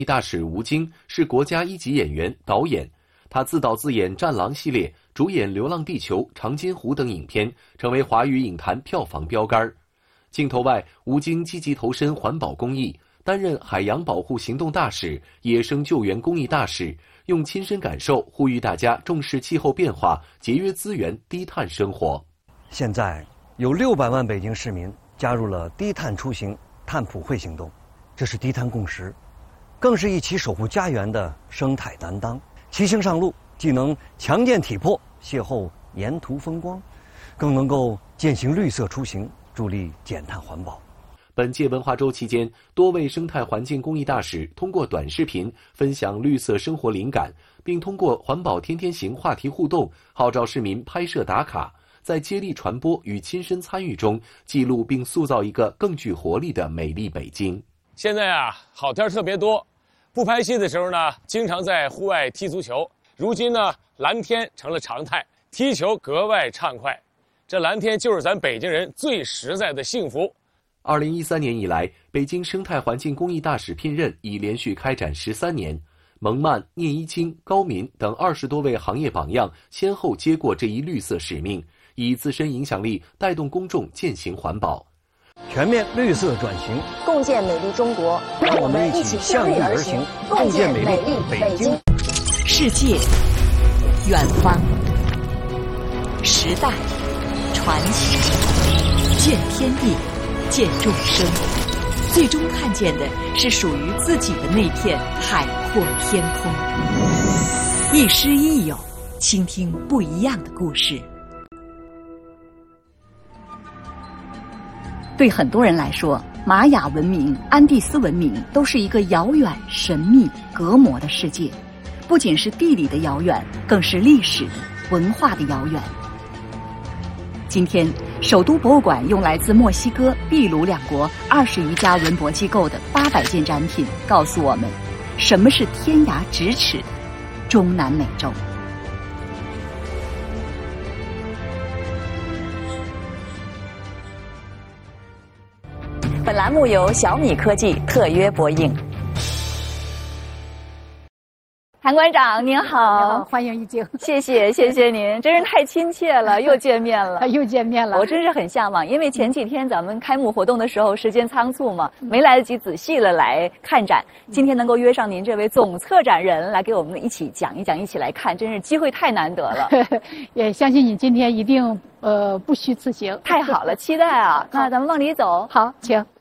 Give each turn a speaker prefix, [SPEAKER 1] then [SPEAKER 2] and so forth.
[SPEAKER 1] 大使吴京是国家一级演员、导演，他自导自演《战狼》系列，主演《流浪地球》《长津湖》等影片，成为华语影坛票房标杆。镜头外，吴京积极投身环保公益，担任海洋保护行动大使、野生救援公益大使，用亲身感受呼吁大家重视气候变化、节约资源、低碳生活。
[SPEAKER 2] 现在有600万北京市民加入了低碳出行碳普惠行动，这是低碳共识，更是一起守护家园的生态担当。骑行上路，既能强健体魄，邂逅沿途风光，更能够践行绿色出行，助力减碳环保。
[SPEAKER 1] 本届文化周期间，多位生态环境公益大使通过短视频分享绿色生活灵感，并通过环保天天行话题互动，号召市民拍摄打卡，在接力传播与亲身参与中，记录并塑造一个更具活力的美丽北京。
[SPEAKER 3] 现在啊，好天特别多，不拍戏的时候呢，经常在户外踢足球。如今呢，蓝天成了常态，踢球格外畅快。这蓝天就是咱北京人最实在的幸福。
[SPEAKER 1] 2013年以来，北京生态环境公益大使聘任已连续开展13年。蒙曼、聂一清、高民等20多位行业榜样先后接过这一绿色使命，以自身影响力带动公众践行环保。
[SPEAKER 2] 全面绿色转型，
[SPEAKER 4] 共建美丽中国，
[SPEAKER 2] 让我们一起向运而行，共建美丽北京。
[SPEAKER 5] 世界、远方、时代、传奇，见天地，见众生，最终看见的是属于自己的那片海阔天空。亦师亦友，倾听不一样的故事。对很多人来说，玛雅文明、安第斯文明都是一个遥远、神秘、隔膜的世界，不仅是地理的遥远，更是历史的、文化的遥远。今天，首都博物馆用来自墨西哥、秘鲁两国20余家文博机构的800件展品，告诉我们，什么是天涯咫尺的中南美洲。本栏目由小米科技特约播映。韩馆长您好，
[SPEAKER 6] 欢迎一静，
[SPEAKER 5] 谢谢您，真是太亲切了，又见面了，
[SPEAKER 6] 又见面了，
[SPEAKER 5] 我真是很向往，因为前几天咱们开幕活动的时候时间仓促嘛，没来得及仔细的来看展，今天能够约上您这位总策展人来给我们一起讲一讲，一起来看，真是机会太难得了。
[SPEAKER 6] 也相信你今天一定不虚此行。
[SPEAKER 5] 太好了，期待啊！那咱们往里走，
[SPEAKER 6] 好，请。